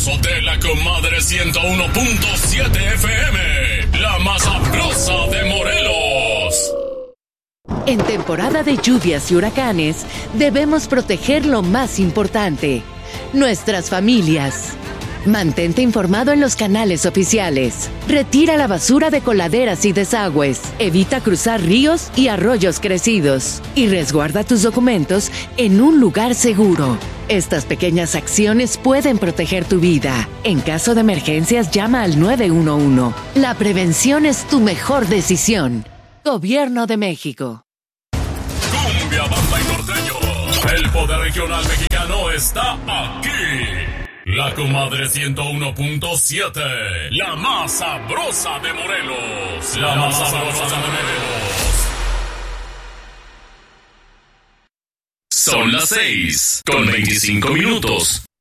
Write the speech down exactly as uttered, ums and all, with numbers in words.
sabroso de la comadre ciento uno punto siete F M. La más sabrosa de Morelos. En temporada de lluvias y huracanes, debemos proteger lo más importante: nuestras familias. Mantente informado en los canales oficiales. Retira la basura de coladeras y desagües. Evita cruzar ríos y arroyos crecidos. Y resguarda tus documentos en un lugar seguro. Estas pequeñas acciones pueden proteger tu vida. En caso de emergencias, llama al nueve uno uno. La prevención es tu mejor decisión. Gobierno de México. Cumbia, banda y norteño. El poder regional mexicano está aquí. La comadre ciento uno punto siete, la más sabrosa de Morelos. La, la más sabrosa de Morelos. Son las seis con veinticinco minutos.